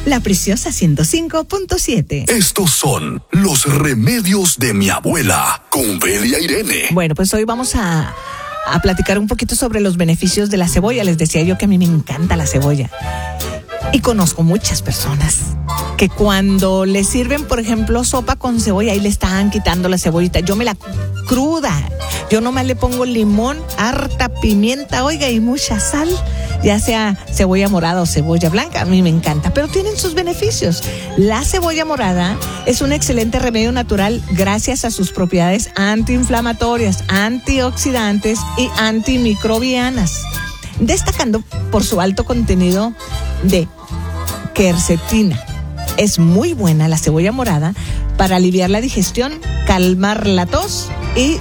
La Preciosa 105.7. Estos son los remedios de mi abuela con Belia Irene. Bueno, pues hoy vamos a platicar un poquito sobre los beneficios de la cebolla. Les decía yo que a mí me encanta la cebolla. Y conozco muchas personas que cuando le sirven, por ejemplo, sopa con cebolla, ahí le están quitando la cebollita. Yo me la cruda. Yo nomás le pongo limón, harta pimienta, oiga, y mucha sal. Ya sea cebolla morada o cebolla blanca, a mí me encanta, pero tienen sus beneficios. La cebolla morada es un excelente remedio natural gracias a sus propiedades antiinflamatorias, antioxidantes y antimicrobianas, destacando por su alto contenido de quercetina. Es muy buena la cebolla morada para aliviar la digestión, calmar la tos y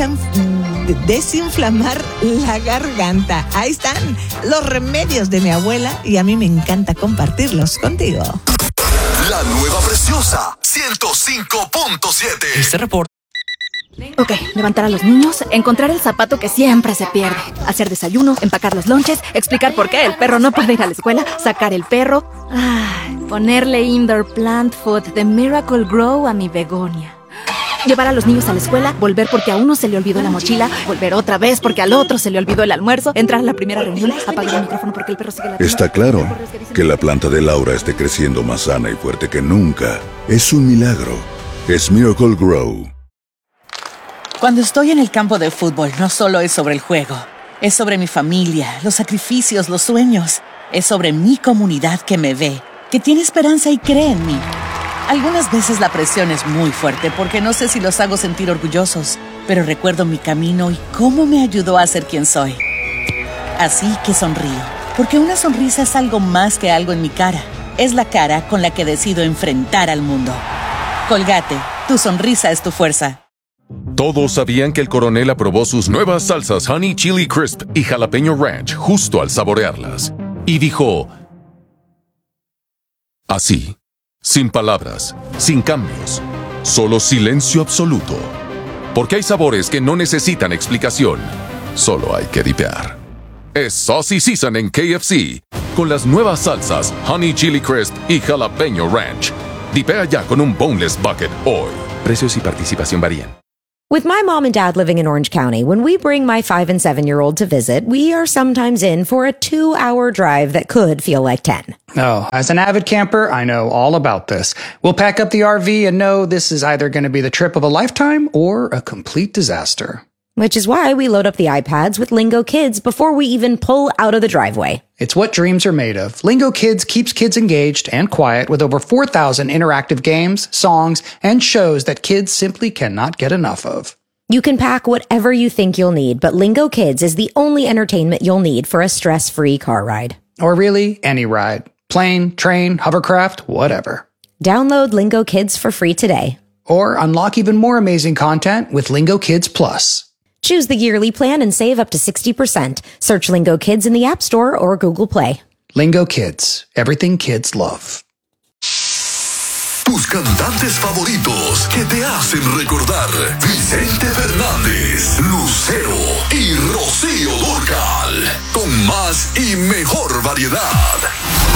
desinflamar la garganta. Ahí están los remedios de mi abuela y a mí me encanta compartirlos contigo. La nueva Preciosa 105.7. Este reporte. Ok, levantar a los niños, encontrar el zapato que siempre se pierde, hacer desayuno, empacar los lonches, explicar por qué el perro no puede ir a la escuela, sacar el perro, ponerle indoor plant food de Miracle Grow a mi begonia. Llevar a los niños a la escuela, volver porque a uno se le olvidó la mochila, volver otra vez porque al otro se le olvidó el almuerzo, entrar a la primera reunión, apagar el micrófono porque el perro sigue la... Está claro que la planta de Laura esté creciendo más sana y fuerte que nunca. Es un milagro. Es Miracle Grow. Cuando estoy en el campo de fútbol, no solo es sobre el juego. Es sobre mi familia, los sacrificios, los sueños. Es sobre mi comunidad que me ve, que tiene esperanza y cree en mí. Algunas veces la presión es muy fuerte porque no sé si los hago sentir orgullosos, pero recuerdo mi camino y cómo me ayudó a ser quien soy. Así que sonrío, porque una sonrisa es algo más que algo en mi cara. Es la cara con la que decido enfrentar al mundo. Colgate, tu sonrisa es tu fuerza. Todos sabían que el coronel aprobó sus nuevas salsas Honey Chili Crisp y Jalapeño Ranch justo al saborearlas. Y dijo... así, sin palabras, sin cambios, solo silencio absoluto. Porque hay sabores que no necesitan explicación, solo hay que dipear. Es Saucy Season en KFC, con las nuevas salsas Honey Chili Crisp y Jalapeño Ranch. Dipea ya con un Boneless Bucket hoy. Precios y participación varían. With my mom and dad living in Orange County, when we bring my 5 and 7-year-old to visit, we are sometimes in for a 2-hour drive that could feel like 10. Oh, as an avid camper, I know all about this. We'll pack up the RV and know this is either going to be the trip of a lifetime or a complete disaster. Which is why we load up the iPads with Lingo Kids before we even pull out of the driveway. It's what dreams are made of. Lingo Kids keeps kids engaged and quiet with over 4,000 interactive games, songs, and shows that kids simply cannot get enough of. You can pack whatever you think you'll need, but Lingo Kids is the only entertainment you'll need for a stress-free car ride. Or really, any ride. Plane, train, hovercraft, whatever. Download Lingo Kids for free today. Or unlock even more amazing content with Lingo Kids Plus. Choose the yearly plan and save up to 60%. Search Lingo Kids in the App Store or Google Play. Lingo Kids. Everything kids love. Tus cantantes favoritos que te hacen recordar: Vicente Fernández, Lucero y Rocío Dúrcal. Con más y mejor variedad.